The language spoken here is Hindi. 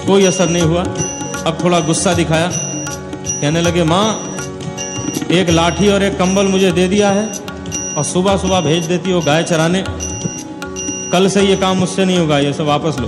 कोई असर नहीं हुआ। अब थोड़ा गुस्सा दिखाया, कहने लगे माँ एक लाठी और एक कंबल मुझे दे दिया है और सुबह सुबह भेज देती हो गाय चराने, कल से ये काम मुझसे नहीं होगा, ये सब वापस लो।